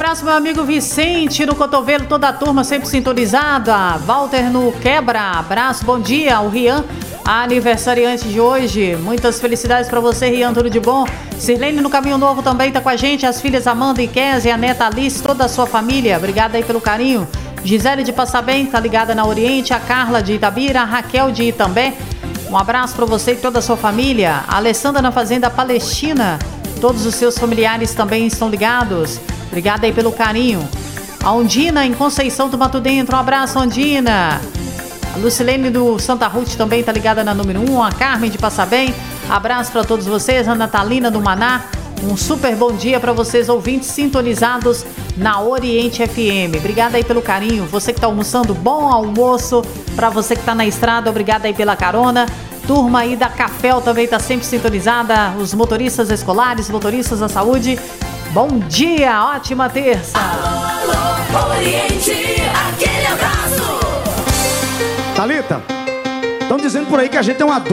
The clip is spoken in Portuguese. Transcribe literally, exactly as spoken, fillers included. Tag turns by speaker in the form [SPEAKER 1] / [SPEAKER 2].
[SPEAKER 1] abraço, meu amigo Vicente, no cotovelo, toda a turma sempre sintonizada. Walter no quebra, abraço, bom dia. O Rian, aniversariante de hoje. Muitas felicidades pra você, Rian, tudo de bom. Sirlene no Caminho Novo também tá com a gente. As filhas Amanda e Kézia, a neta Alice, toda a sua família. Obrigada aí pelo carinho. Gisele de Passabem, tá ligada na Oriente. A Carla de Itabira, a Raquel de Itambé. Um abraço pra você e toda a sua família. A Alessandra na Fazenda Palestina. Todos os seus familiares também estão ligados. Obrigada aí pelo carinho. A Ondina em Conceição do Mato Dentro. Um abraço, Ondina. A Lucilene do Santa Ruth também tá ligada na número um. A Carmen de Passabem. Abraço para todos vocês. A Natalina do Maná. Um super bom dia para vocês, ouvintes sintonizados na Oriente F M. Obrigada aí pelo carinho. Você que tá almoçando, bom almoço. Para você que tá na estrada, obrigada aí pela carona. Turma aí da Cafel também tá sempre sintonizada. Os motoristas escolares, motoristas da saúde. Bom dia, ótima terça.
[SPEAKER 2] Alô, alô, Oriente, aquele abraço.
[SPEAKER 3] Thalita, estão dizendo por aí que a gente é uma